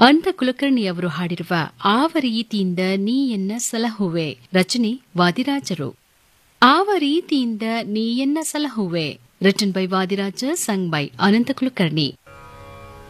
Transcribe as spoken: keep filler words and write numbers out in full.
ಅನಂತ ಕುಲಕರ್ಣಿ ಅವರು ಹಾಡಿರುವ ಆವ ರೀತಿಯಿಂದ ನೀಯನ್ನ ಸಲಹುವೆ ರಚನೆ ವಾದಿರಾಜರು. ಆವ ರೀತಿಯಿಂದ ನೀಯನ್ನ ಸಲಹುವೆ written by Vadiraja, sung by Ananta Kulkarni.